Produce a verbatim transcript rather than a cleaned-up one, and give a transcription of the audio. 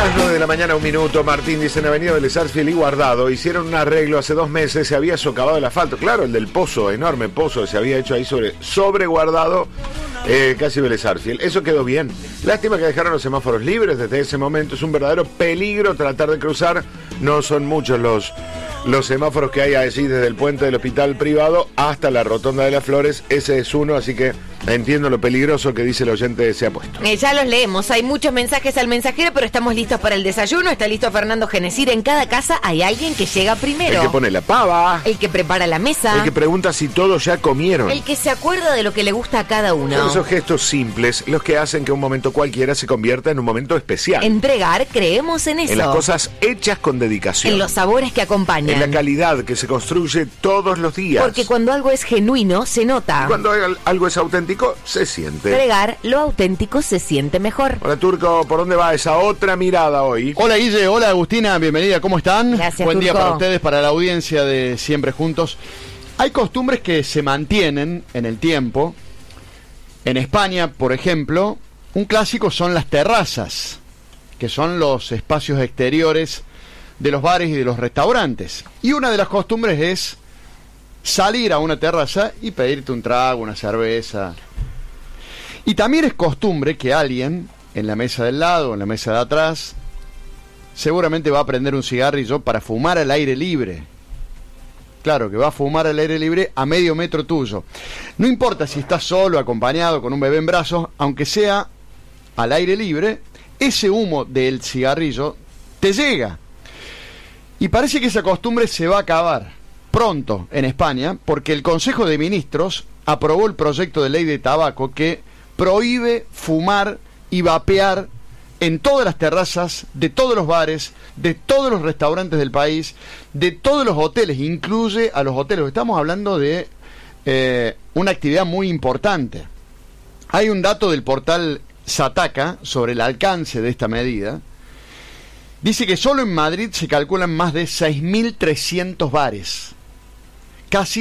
Las nueve de la mañana, un minuto. Martín dice: en Avenida Vélez Sarsfield y Guardado hicieron un arreglo hace dos meses, se había socavado el asfalto. Claro, el del pozo, enorme pozo que se había hecho ahí sobre, sobre Guardado, eh, casi Vélez Sarsfield. Eso quedó bien. Lástima que dejaron los semáforos libres desde ese momento. Es un verdadero peligro tratar de cruzar. No son muchos los, los semáforos que hay allí desde el puente del hospital privado hasta la rotonda de las Flores. Ese es uno, así que entiendo lo peligroso que dice el oyente se ha puesto. Eh, ya los leemos, hay muchos mensajes al mensajero, pero estamos listos para el desayuno. Está listo Fernando Genesir. En cada casa hay alguien que llega primero. El que pone la pava. El que prepara la mesa. El que pregunta si todos ya comieron. El que se acuerda de lo que le gusta a cada uno. Son esos gestos simples los que hacen que un momento cualquiera se convierta en un momento especial. Entregar, creemos en eso. En las cosas hechas con dedicación. En los sabores que acompañan. En la calidad que se construye todos los días. Porque cuando algo es genuino, se nota. Y cuando algo es auténtico, se siente. Entregar lo auténtico se siente mejor. Hola, Turco, ¿por dónde va esa otra mirada hoy? Hola, Guille, hola, Agustina, bienvenida, ¿cómo están? Gracias, Buen día Turco. para ustedes, para la audiencia de Siempre Juntos. Hay costumbres que se mantienen en el tiempo. En España, por ejemplo, un clásico son las terrazas, que son los espacios exteriores de los bares y de los restaurantes. Y una de las costumbres es salir a una terraza y pedirte un trago, una cerveza. Y también es costumbre que alguien en la mesa del lado, en la mesa de atrás, seguramente va a prender un cigarrillo para fumar al aire libre. Claro, que va a fumar al aire libre a medio metro tuyo. No importa si estás solo, acompañado, con un bebé en brazos, aunque sea al aire libre, ese humo del cigarrillo te llega. Y parece que esa costumbre se va a acabar pronto en España, porque el Consejo de Ministros aprobó el proyecto de ley de tabaco que prohíbe fumar y vapear en todas las terrazas, de todos los bares, de todos los restaurantes del país, de todos los hoteles, incluye a los hoteles. Estamos hablando de eh, una actividad muy importante. Hay un dato del portal Sataka sobre el alcance de esta medida. Dice que solo en Madrid se calculan más de seis mil trescientos bares. Casi